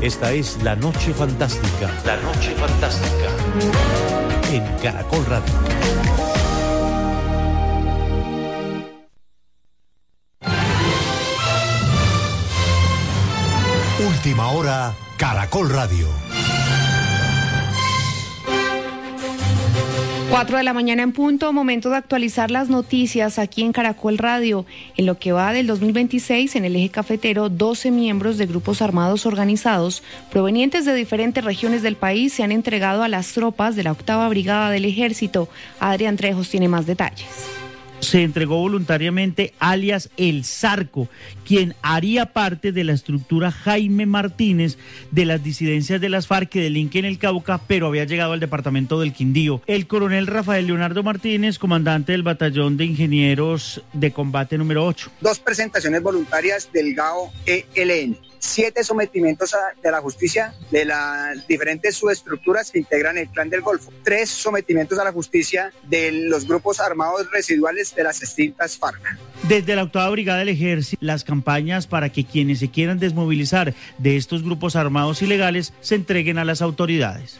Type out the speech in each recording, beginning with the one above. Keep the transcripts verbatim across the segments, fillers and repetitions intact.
Esta es La Noche Fantástica. La Noche Fantástica. En Caracol Radio. Última hora, Caracol Radio. Cuatro de la mañana en punto, momento de actualizar las noticias aquí en Caracol Radio. En lo que va del dos mil veintiséis, en el eje cafetero, doce miembros de grupos armados organizados provenientes de diferentes regiones del país se han entregado a las tropas de la octava Brigada del Ejército. Adrián Trejos tiene más detalles. Se entregó voluntariamente alias El Zarco, quien haría parte de la estructura Jaime Martínez de las disidencias de las FARC que delinquen en el Cauca, pero había llegado al departamento del Quindío. El coronel Rafael Leonardo Martínez, comandante del batallón de ingenieros de combate número ocho. Dos presentaciones voluntarias del G A O E L N. Siete sometimientos a, de la justicia de las diferentes subestructuras que integran el Clan del Golfo. Tres sometimientos a la justicia de los grupos armados residuales de las extintas FARC. Desde la octava Brigada del Ejército, las campañas para que quienes se quieran desmovilizar de estos grupos armados ilegales se entreguen a las autoridades.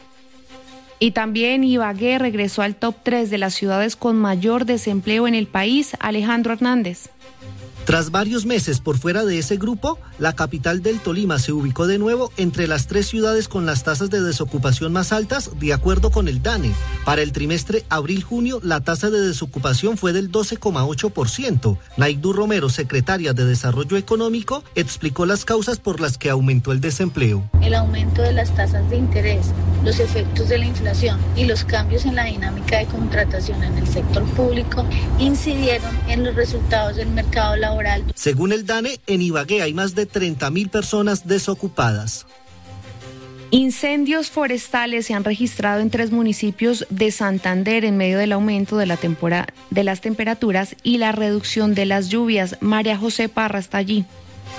Y también Ibagué regresó al top tres de las ciudades con mayor desempleo en el país. Alejandro Hernández. Tras varios meses por fuera de ese grupo, la capital del Tolima se ubicó de nuevo entre las tres ciudades con las tasas de desocupación más altas, de acuerdo con el DANE. Para el trimestre abril-junio, la tasa de desocupación fue del doce coma ocho por ciento. Naidú Romero, secretaria de Desarrollo Económico, explicó las causas por las que aumentó el desempleo. El aumento de las tasas de interés, los efectos de la inflación y los cambios en la dinámica de contratación en el sector público incidieron en los resultados del mercado laboral. Según el DANE, en Ibagué hay más de treinta mil personas desocupadas. Incendios forestales se han registrado en tres municipios de Santander en medio del aumento de, la tempora, de las temperaturas y la reducción de las lluvias. María José Parra está allí.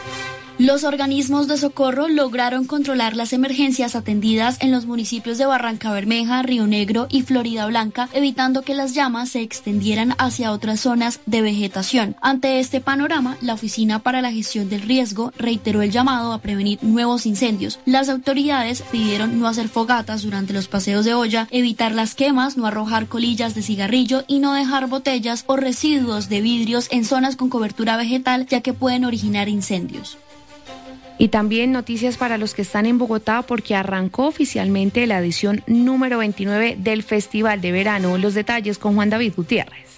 Los organismos de socorro lograron controlar las emergencias atendidas en los municipios de Barranca Bermeja, Río Negro y Florida Blanca, evitando que las llamas se extendieran hacia otras zonas de vegetación. Ante este panorama, la Oficina para la Gestión del Riesgo reiteró el llamado a prevenir nuevos incendios. Las autoridades pidieron no hacer fogatas durante los paseos de olla, evitar las quemas, no arrojar colillas de cigarrillo y no dejar botellas o residuos de vidrios en zonas con cobertura vegetal, ya que pueden originar incendios. Y también noticias para los que están en Bogotá porque arrancó oficialmente la edición número veintinueve del Festival de Verano. Los detalles con Juan David Gutiérrez.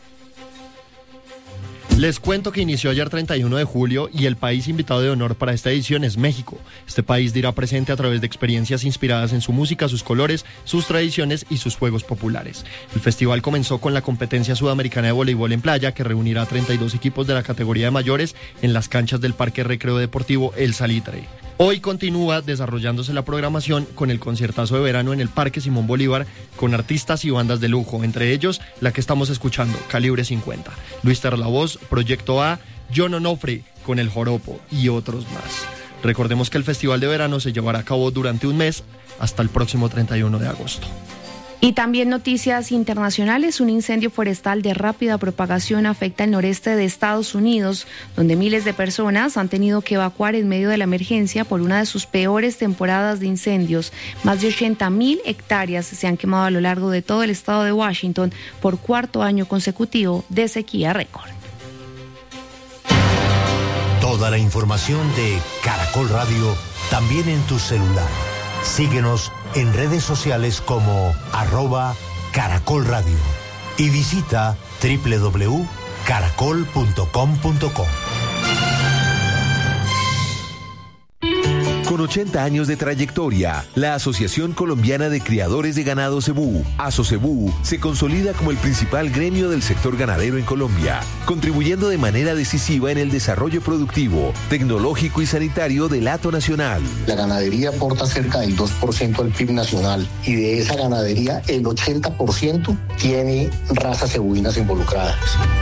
Les cuento que inició ayer treinta y uno de julio y el país invitado de honor para esta edición es México. Este país dirá presente a través de experiencias inspiradas en su música, sus colores, sus tradiciones y sus juegos populares. El festival comenzó con la competencia sudamericana de voleibol en playa que reunirá a treinta y dos equipos de la categoría de mayores en las canchas del Parque Recreo Deportivo El Salitre. Hoy continúa desarrollándose la programación con el conciertazo de verano en el Parque Simón Bolívar con artistas y bandas de lujo, entre ellos la que estamos escuchando, Calibre cincuenta, Luis Terlavoz, Proyecto A, John Onofre con El Joropo y otros más. Recordemos que el Festival de Verano se llevará a cabo durante un mes hasta el próximo treinta y uno de agosto. Y también noticias internacionales, un incendio forestal de rápida propagación afecta el noreste de Estados Unidos, donde miles de personas han tenido que evacuar en medio de la emergencia por una de sus peores temporadas de incendios. Más de ochenta mil hectáreas se han quemado a lo largo de todo el estado de Washington por cuarto año consecutivo de sequía récord. Toda la información de Caracol Radio también en tu celular. Síguenos en redes sociales como arroba Caracol Radio y visita doble u doble u doble u punto caracol punto com punto co. Con ochenta años de trayectoria, la Asociación Colombiana de Criadores de Ganado Cebú, ASOCEBU, se consolida como el principal gremio del sector ganadero en Colombia, contribuyendo de manera decisiva en el desarrollo productivo, tecnológico y sanitario del hato nacional. La ganadería aporta cerca del dos por ciento al P I B nacional y de esa ganadería el ochenta por ciento tiene razas cebuinas involucradas.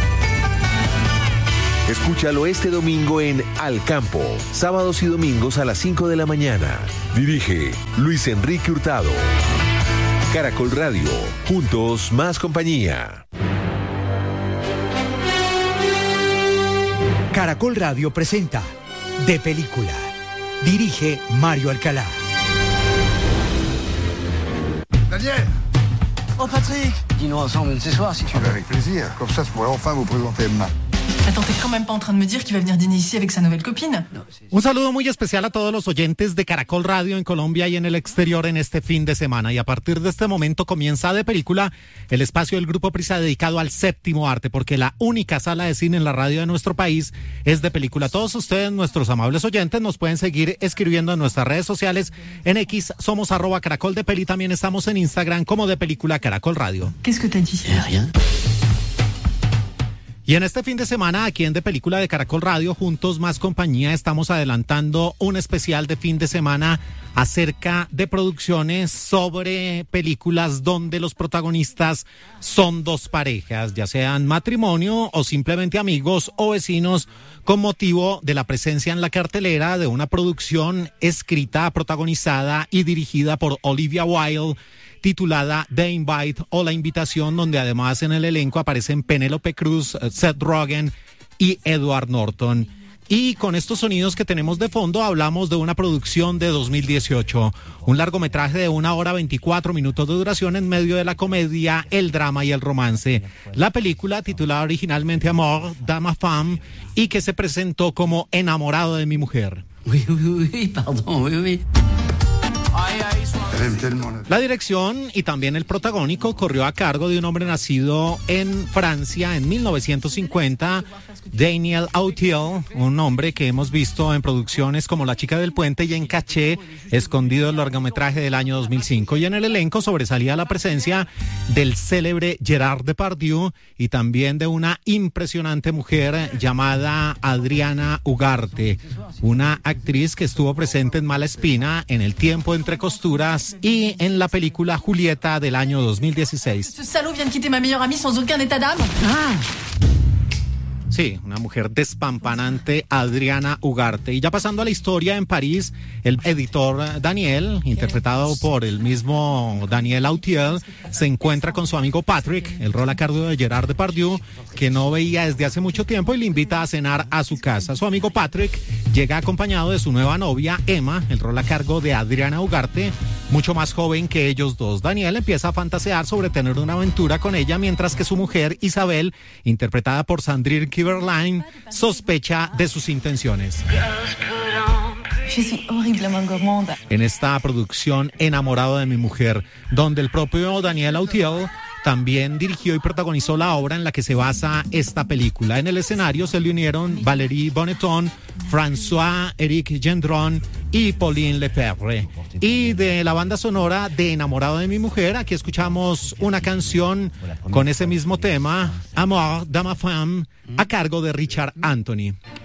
Escúchalo este domingo en Al Campo, sábados y domingos a las cinco de la mañana. Dirige Luis Enrique Hurtado. Caracol Radio, juntos más compañía. Caracol Radio presenta De Película, Dirige Mario Alcalá. Daniel. Oh Patrick. Dînons ensemble ce soir si tu veux. Avec plaisir. Comme ça, je pourrais enfin vous présenter Emma. Attends, t'es quand même pas en train de me dire qu'il va venir dîner ici avec sa nouvelle copine. Un saludo muy especial a todos los oyentes de Caracol Radio en Colombia y en el exterior en este fin de semana. Y a partir de este momento comienza De Película, el espacio del Grupo Prisa dedicado al séptimo arte, porque la única sala de cine en la radio de nuestro país es De Película. Todos ustedes, nuestros amables oyentes, nos pueden seguir escribiendo en nuestras redes sociales. En X somos arroba Caracol de Peli, también estamos en Instagram como De Película Caracol Radio. ¿Qué es que te dice? Rien. Y en este fin de semana, aquí en De Película de Caracol Radio, Juntos Más Compañía, estamos adelantando un especial de fin de semana acerca de producciones sobre películas donde los protagonistas son dos parejas, ya sean matrimonio o simplemente amigos o vecinos, con motivo de la presencia en la cartelera de una producción escrita, protagonizada y dirigida por Olivia Wilde, titulada The Invite o La Invitación, donde además en el elenco aparecen Penélope Cruz, Seth Rogen y Edward Norton. Y con estos sonidos que tenemos de fondo hablamos de una producción de dos mil dieciocho, un largometraje de una hora veinticuatro minutos de duración en medio de la comedia, el drama y el romance. La película, titulada originalmente Amour de ma femme, y que se presentó como Enamorado de mi mujer. Oui, oui, oui, pardon, oui, oui. La dirección y también el protagónico corrió a cargo de un hombre nacido en Francia en mil novecientos cincuenta, Daniel Auteuil, un hombre que hemos visto en producciones como La chica del puente y en Caché, escondido el largometraje del año dos mil cinco. Y en el elenco sobresalía la presencia del célebre Gerard Depardieu y también de una impresionante mujer llamada Adriana Ugarte, una actriz que estuvo presente en Mala Espina, en El tiempo entre costuras y en la película Julieta del año dos mil dieciséis. Ce salaud vient de quitter ma meilleure amie sans aucun état d'âme. Ah. Sí, una mujer despampanante, Adriana Ugarte. Y ya pasando a la historia, en París, el editor Daniel, interpretado por el mismo Daniel Auteuil, se encuentra con su amigo Patrick, el rol a cargo de Gerard Depardieu, que no veía desde hace mucho tiempo, y le invita a cenar a su casa. Su amigo Patrick llega acompañado de su nueva novia, Emma, el rol a cargo de Adriana Ugarte, mucho más joven que ellos dos. Daniel empieza a fantasear sobre tener una aventura con ella, mientras que su mujer, Isabel, interpretada por Sandrine Kiberline, sospecha de sus intenciones. Je suis horriblement gourmande. En esta producción Enamorado de mi mujer, donde el propio Daniel Auteuil también dirigió y protagonizó la obra en la que se basa esta película. En el escenario se le unieron Valérie Bonneton, François-Éric Gendron y Pauline Lepere. Y de la banda sonora de Enamorado de mi mujer, aquí escuchamos una canción con ese mismo tema, Amour de ma femme, a cargo de Richard Anthony.